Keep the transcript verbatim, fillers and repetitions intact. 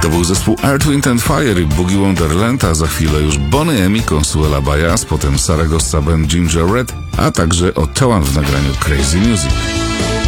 To był zespół Earth, Wind and Fire i Boogie Wonderland, a za chwilę już Boney M, Consuela Bajas, potem Saragossa Band Ginger Red, a także Otewan w nagraniu Crazy Music.